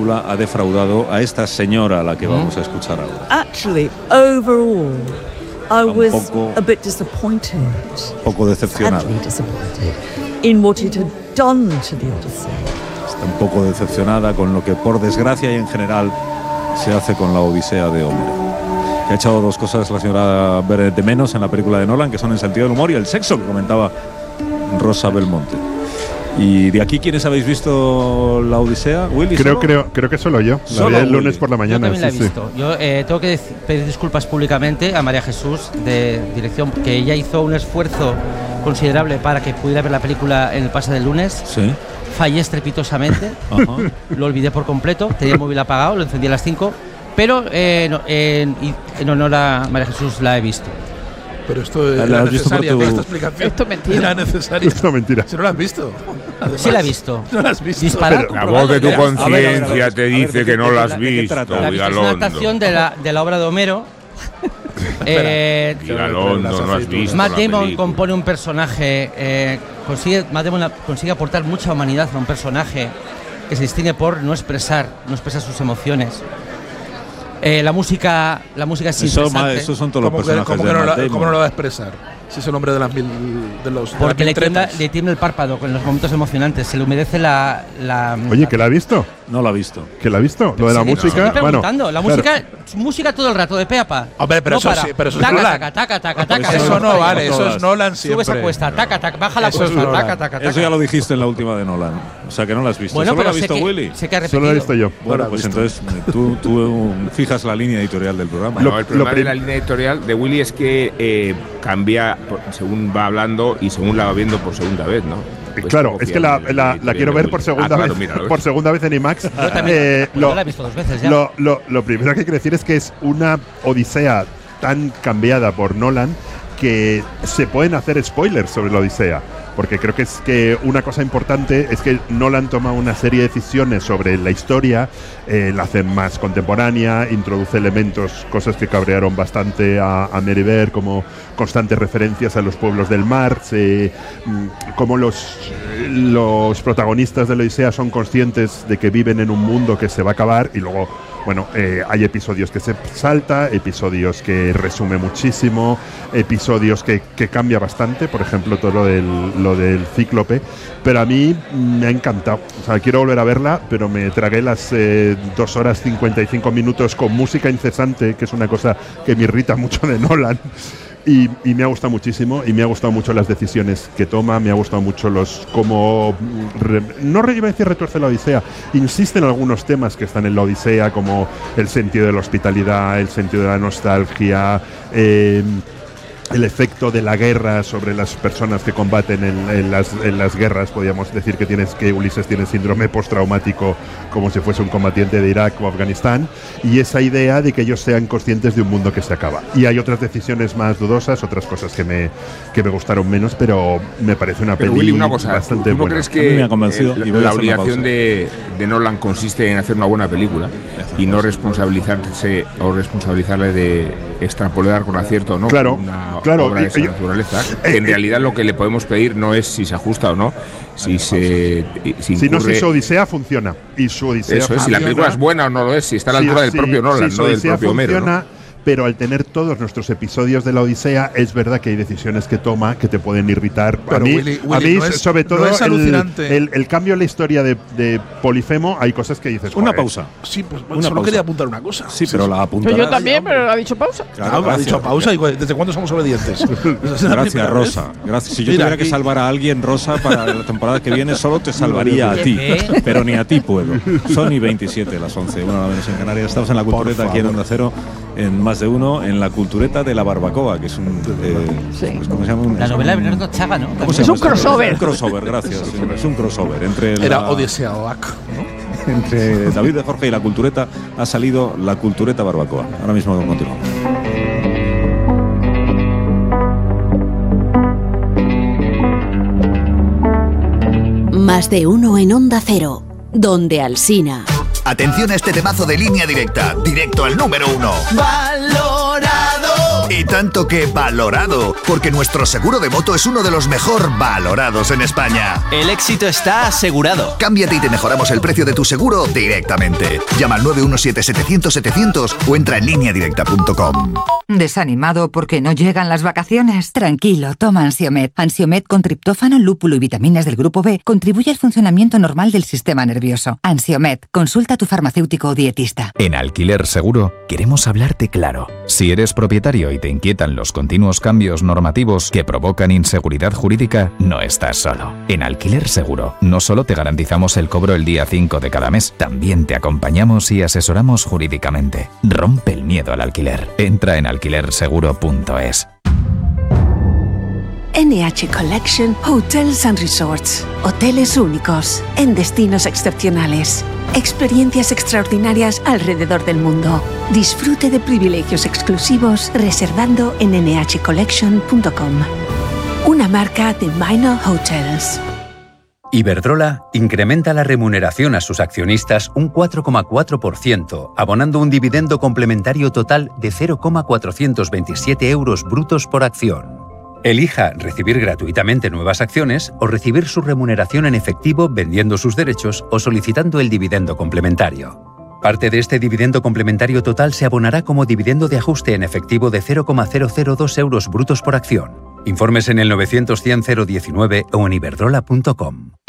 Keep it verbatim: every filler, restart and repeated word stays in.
película ha defraudado a esta señora a la que vamos a escuchar ahora? Actually, overall, I Un was poco- a bit disappointed. Poco decepcionada. Sadly disappointed in what it had done to the Odyssey. Está un poco decepcionada con lo que, por desgracia y en general, se hace con la Odisea de Homero. Que ha echado dos cosas la señora Bennett de menos en la película de Nolan, que son el sentido del humor y el sexo, que comentaba Rosa Belmonte. ¿Y de aquí quiénes habéis visto la Odisea? ¿Willy? Creo, solo? creo, creo que solo yo. La Solo vi el Willy. lunes por la Yo mañana. también la he sí, sí. visto. Yo eh, tengo que dec- pedir disculpas públicamente a María Jesús de dirección, porque ella hizo un esfuerzo considerable para que pudiera ver la película en el pase del lunes. Sí. Fallé estrepitosamente, Ajá. lo olvidé por completo, tenía el móvil apagado, lo encendí a las cinco, pero eh, no, en, y- en honor a María Jesús la he visto. Pero esto La era has visto por necesaria, tu- esta explicación. Esto es mentira. Era necesaria. Esto es mentira. Si no la has visto. Además, Sí la he visto. No la has visto. Disparada, Pero- La comprobada, voz de tu ya. A ver, a ver, a conciencia ver, te a ver, dice ¿de que qué- no la has de qué visto, trata? La he visto, es una adaptación de la, de la obra de Homero. eh, Vigalondo, no has visto Matt la Damon película. compone un personaje, eh, consigue, Matt Damon la- consigue aportar mucha humanidad a un personaje que se distingue por no expresar, no expresar sus emociones. Eh, la música, la música es Eso, ma- interesante. esos son todos los ¿Cómo que, personajes cómo de que no Matt la, Damon. cómo no lo va a expresar? Si es el hombre de las mil. De los, de las Porque mil le tiembla, tretas. le tiembla el párpado con los momentos emocionales, se le humedece la. la Oye, ¿que la ha visto? No la ha visto. ¿Que la ha visto? Lo de la Sí, música. estoy Bueno, preguntando, la claro. música, música todo el rato de pe a pa. Hombre, pero No eso para. sí, pero eso es taca, Nolan. taca, taca, taca, taca, Eso taca, no taca, vale, taca, eso todas. es Nolan Sube siempre. esa cuesta, taca, taca, baja la Eso es cuesta, Nolan. taca, taca, taca. Eso ya lo dijiste en la última de Nolan. O sea que no la has visto. Bueno, ¿Solo pero la ha sé visto que, Willy? sé que ha repetido. Solo lo he visto yo. Bueno, la he pues visto. entonces tú, tú fijas la línea editorial del programa. Lo- No, el problema lo de prim- la línea editorial de Willy es que eh, cambia por- según va hablando y según la va viendo por segunda vez, ¿no? Pues Claro, poco es que fiable la, la- la editorial quiero de ver Willy. por segunda Ah, claro, vez mira, lo ves. por segunda vez en IMAX. Yo también, Eh, pues lo, yo la he visto dos veces ya. lo, lo- lo primero que quiero decir es que es una odisea tan cambiada por Nolan que se pueden hacer spoilers sobre la odisea. Porque creo que es que una cosa importante es que Nolan toma una serie de decisiones sobre la historia, eh, la hace más contemporánea, introduce elementos, cosas que cabrearon bastante a, a Merivert, como constantes referencias a los pueblos del mar, se, mm, como los, los protagonistas de la odisea son conscientes de que viven en un mundo que se va a acabar y luego, bueno, eh, hay episodios que se salta, episodios que resume muchísimo, episodios que, que cambia bastante, por ejemplo, todo lo del, lo del cíclope, pero a mí me ha encantado. O sea, quiero volver a verla, pero me tragué las eh, dos horas cincuenta y cinco minutos con música incesante, que es una cosa que me irrita mucho de Nolan. Y, y me ha gustado muchísimo, y me ha gustado mucho las decisiones que toma, me ha gustado mucho los cómo re- no re- iba a decir retuerce la odisea, insiste en algunos temas que están en la odisea, como el sentido de la hospitalidad, el sentido de la nostalgia, eh, el efecto de la guerra sobre las personas que combaten en, en las, en las guerras. Podríamos decir que tienes que Ulises tiene síndrome postraumático como si fuese un combatiente de Irak o Afganistán, y esa idea de que ellos sean conscientes de un mundo que se acaba. Y hay otras decisiones más dudosas, otras cosas que me, que me gustaron menos, pero me parece una Pero peli Willy, una cosa, bastante ¿tú no buena. crees A mí que me ha convencido eh, y voy a la hacer una obligación pausa. de, de Nolan consiste en hacer una buena película y no responsabilizarse o responsabilizarle de extrapolar con acierto o no Claro, una claro, obra de y- esa y- naturaleza? eh, Que en eh, realidad lo que le podemos pedir no es si se ajusta o no, si se si Si no, si incurre- su odisea funciona. Y su odisea eso es, si la película es buena o no lo es, si está a la Sí, altura del sí, propio Nolan, sí, su no del Odisea propio Homero, ¿no? funciona, pero al tener todos nuestros episodios de la Odisea, es verdad que hay decisiones que toma que te pueden irritar. a Pero mí, Willy, a Willy, mí no es- sobre no todo, es el, alucinante. el- el cambio en la historia de, de Polifemo, hay cosas que dices. Una joder, pausa. Sí, pues Una solo pausa. quería apuntar una cosa. Sí, pero la Pero apuntarás. yo también, pero ha dicho pausa. Claro, Claro, ha gracias. dicho pausa y cu- ¿desde cuándo somos obedientes? Gracias, Rosa. Gracias. Si yo Mira, tuviera que aquí- salvar a alguien, Rosa, para la temporada que viene, solo te salvaría a ti. ¿Qué? Pero ni a ti puedo. Son y veintisiete las once, una hora menos en Canarias. Estamos en la cultureta aquí en Onda Cero, en Más de Uno, en la cultureta de la barbacoa, que es un. Eh, Sí. pues, ¿cómo se llama? Un- La es novela de un- Bernardo Chaga, ¿no? ¿cómo se Es llama un esto? crossover. Un crossover, gracias. Es un crossover. Entre la- Era Odisea Oak, ¿no? entre David de Jorge y la cultureta ha salido la cultureta barbacoa. Ahora mismo continuamos. Más de Uno en Onda Cero, donde Alsina. Atención a este temazo de Línea Directa, directo al número uno. Valorado. Y tanto que valorado, porque nuestro seguro de moto es uno de los mejor valorados en España. El éxito está asegurado. Cámbiate y te mejoramos el precio de tu seguro directamente. Llama al nueve uno siete setecientos setecientos o entra en línea directa punto com. ¿Desanimado porque no llegan las vacaciones? Tranquilo, toma Ansiomed. Ansiomed con triptófano, lúpulo y vitaminas del grupo B contribuye al funcionamiento normal del sistema nervioso. Ansiomed, consulta a tu farmacéutico o dietista. En Alquiler Seguro queremos hablarte claro. Si eres propietario y te inquietan los continuos cambios normativos que provocan inseguridad jurídica, no estás solo. En Alquiler Seguro no solo te garantizamos el cobro el día cinco de cada mes, también te acompañamos y asesoramos jurídicamente. Rompe el miedo al alquiler. Entra en alquiler seguro punto es. N H Collection Hotels and Resorts. Hoteles únicos, en destinos excepcionales. Experiencias extraordinarias alrededor del mundo. Disfrute de privilegios exclusivos reservando en ene hache collection punto com. Una marca de Minor Hotels. Iberdrola incrementa la remuneración a sus accionistas un cuatro coma cuatro por ciento, abonando un dividendo complementario total de cero coma cuatrocientos veintisiete euros brutos por acción. Elija recibir gratuitamente nuevas acciones o recibir su remuneración en efectivo vendiendo sus derechos o solicitando el dividendo complementario. Parte de este dividendo complementario total se abonará como dividendo de ajuste en efectivo de cero coma cero cero dos euros brutos por acción. Informes en el novecientos cien cero diecinueve o en iberdrola punto com.